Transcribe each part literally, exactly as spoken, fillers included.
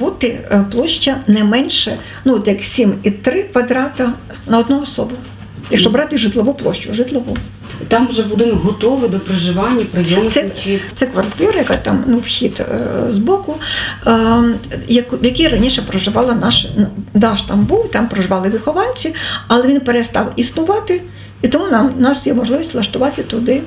бути площа не менше, ну, як сім і три квадрата на одну особу. Якщо брати житлову площу, житлову. Там вже будинок готовий до проживання, прийому? Це, це квартира, яка там, ну, вхід е, з боку, е, як, в якій раніше проживала наш, Даш там був, там проживали вихованці, але він перестав існувати, і тому нам, у нас є можливість влаштувати туди,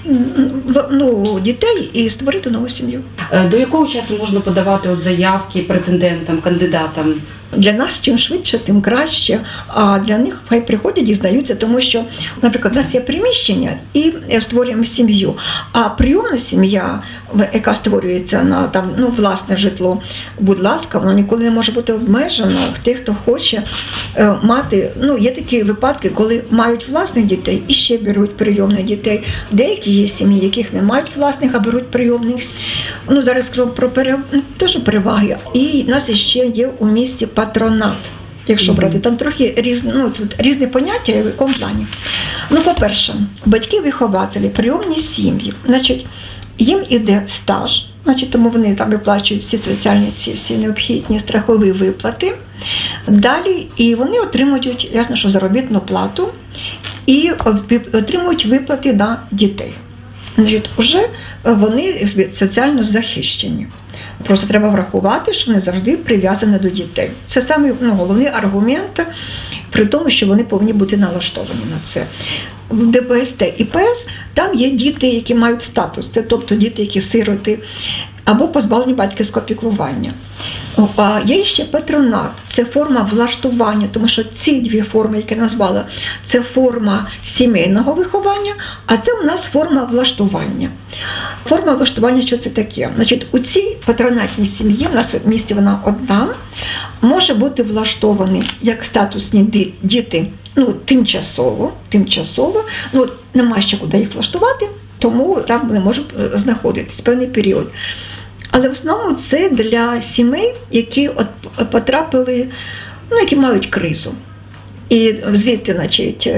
ну, дітей і створити нову сім'ю. До якого часу можна подавати от заявки претендентам, кандидатам? Для нас чим швидше, тим краще, а для них хай приходять, дізнаються, тому що, наприклад, у нас є приміщення і створюємо сім'ю, а прийомна сім'я, яка створюється на там, ну, власне житло, будь ласка, воно ніколи не може бути обмежено. Тих, хто хоче е, мати, ну, є такі випадки, коли мають власних дітей і ще беруть прийомних дітей. Деякі є сім'ї, яких не мають власних, а беруть прийомних. Ну, зараз скажу про перев... не те, що переваги. І в нас ще є у місті патронат, якщо брати, там трохи різні, ну, тут різні поняття, в якому плані. Ну, по-перше, батьки-вихователі, прийомні сім'ї, значить, їм іде стаж, значить, тому вони там виплачують всі соціальні, ці всі необхідні страхові виплати. Далі, і вони отримують, ясно, що заробітну плату, і отримують виплати на дітей. Значить, вже вони соціально захищені. Просто треба врахувати, що вони завжди прив'язані до дітей. Це саме, ну, головний аргумент, при тому, що вони повинні бути налаштовані на це. В Д Б С Т і П С там є діти, які мають статус, це тобто діти, які сироти, або позбавлені батьківського піклування. А є ще патронат, це форма влаштування, тому що ці дві форми, які я назвала, це форма сімейного виховання, а це у нас форма влаштування. Форма влаштування, що це таке? Значить, у цій патронатній сім'ї, в нас в місті вона одна, може бути влаштовані як статусні діти, ну, тимчасово, тимчасово, ну, немає ще куди їх влаштувати, тому там вони можуть знаходитись певний період. Але в основному це для сімей, які от потрапили, ну, які мають кризу. І звідти, значить,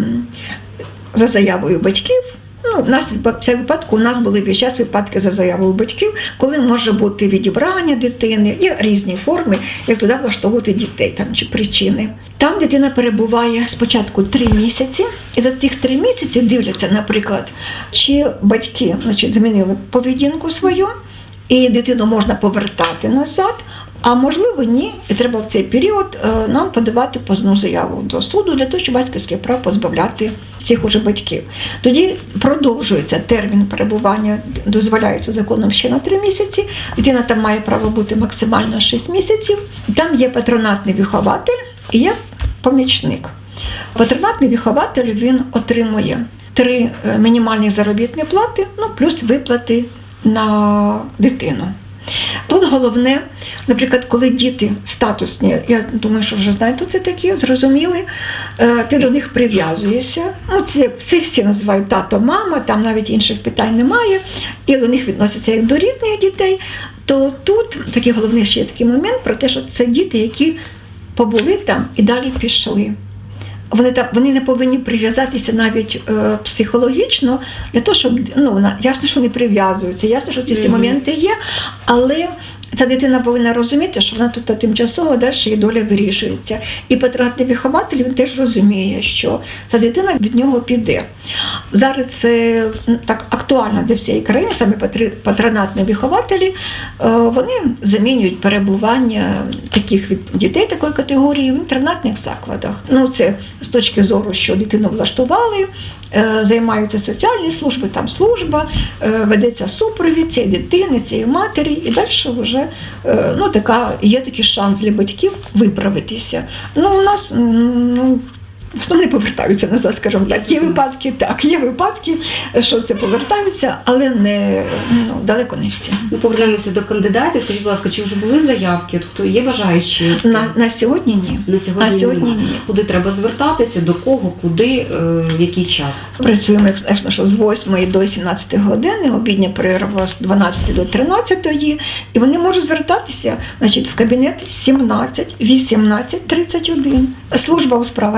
за заявою батьків, ну, в нас в цьому випадку у нас були весь час випадки за заявою батьків, коли може бути відібрання дитини, є різні форми, як туди влаштовувати дітей там, чи причини. Там дитина перебуває спочатку три місяці, і за цих три місяці дивляться, наприклад, чи батьки, значить, змінили поведінку свою, і дитину можна повертати назад, а можливо ні, і треба в цей період нам подавати позовну заяву до суду для того, щоб батьківське право позбавляти цих уже батьків. Тоді продовжується термін перебування, дозволяється законом ще на три місяці, дитина там має право бути максимально шість місяців, там є патронатний вихователь і є помічник. Патронатний вихователь, він отримує три мінімальні заробітні плати, ну плюс виплати на дитину. Тут головне, наприклад, коли діти статусні, я думаю, що вже знаєте, це такі, зрозуміли, ти до них прив'язуєшся. Ну, це всі всі називають тато, мама, там навіть інших питань немає, і до них відносяться як до рідних дітей, то тут такий головний ще є такий момент про те, що це діти, які побули там і далі пішли. Вони, там, вони не повинні прив'язатися навіть е, психологічно, для того, щоб, ну, ясно, що вони прив'язуються, ясно, що ці всі моменти є, але ця дитина повинна розуміти, що вона тут тимчасово, далі її доля вирішується. І патронатний вихователь, він теж розуміє, що ця дитина від нього піде. Зараз це так актуально для всієї країни, саме патронатні вихователі, вони замінюють перебування таких дітей такої категорії в інтернатних закладах. Ну, це з точки зору, що дитину влаштували, займаються соціальні служби, там служба, ведеться супровід цієї дитини, цієї матері, і далі вже, ну, така, є такий шанс для батьків виправитися. Ну, у нас, ну, в основному не повертаються назад, скажімо так. Є випадки, так, є випадки, що це повертаються, але не, ну, далеко не всі. Ми повернемося до кандидатів. Скажіть, будь ласка, чи вже були заявки? Хто є бажаючі? На, на сьогодні ні. На сьогодні, на сьогодні ні. Куди треба звертатися, до кого, куди, в який час? Працюємо, як що з восьмої до сімнадцятої години, обідня перерва з дванадцятої до тринадцятої, і вони можуть звертатися, значить, в кабінет сімнадцять вісімнадцять тридцять один. Служба у справах дітей,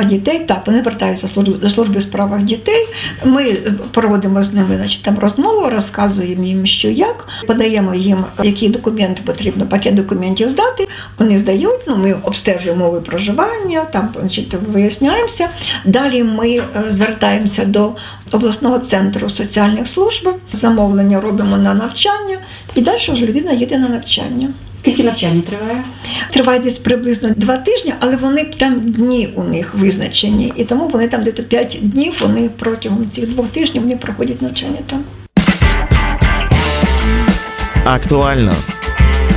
так, вони звертаються до служби у справах дітей. Ми проводимо з ними, значить, там розмову, розказуємо їм, що як, подаємо їм, які документи потрібно, пакет документів здати. Вони здають, ну, ми обстежуємо умови проживання, там, значить, виясняємося. Далі ми звертаємося до обласного центру соціальних служб, замовлення робимо на навчання, і далі вже людина їде на навчання. Скільки навчання триває? Триває десь приблизно два тижні, але вони там дні у них визначені, і тому вони там десь п'ять днів, вони протягом цих двох тижнів вони проходять навчання там. Актуально